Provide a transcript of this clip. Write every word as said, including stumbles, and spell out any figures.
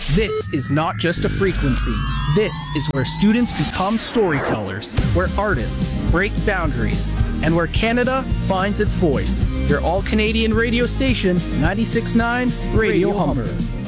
This is not just a frequency. This is where students become storytellers, where artists break boundaries, and where Canada finds its voice. Your all-Canadian radio station, ninety-six point nine Radio Humber.